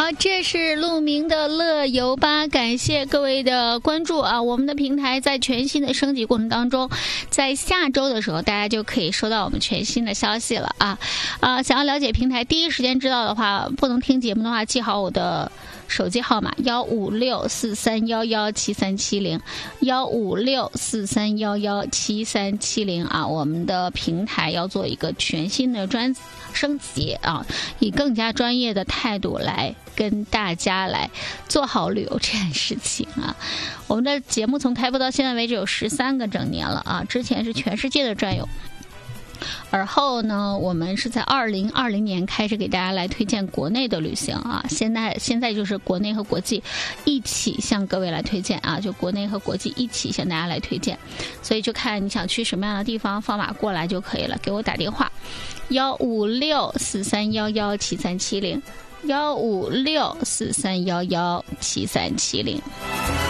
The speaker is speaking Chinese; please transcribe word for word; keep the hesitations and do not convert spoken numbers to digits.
好，这是鹿鸣的乐游吧，感谢各位的关注啊！我们的平台在全新的升级过程当中，在下周的时候，大家就可以收到我们全新的消息了啊！啊，想要了解平台第一时间知道的话，不能听节目的话，记好我的手机号码幺五六四三幺幺七三七零，幺五六四三幺幺七三七零啊！我们的平台要做一个全新的专升级啊，以更加专业的态度来跟大家来做好旅游这件事情啊。我们的节目从开播到现在为止有十三个整年了啊，之前是全世界的专有。而后呢，我们是在二零二零年开始给大家来推荐国内的旅行啊，现在现在就是国内和国际一起向各位来推荐啊，就国内和国际一起向大家来推荐，所以就看你想去什么样的地方，放马过来就可以了，给我打电话幺五六四三幺幺七三七零，幺五六四三幺幺七三七零。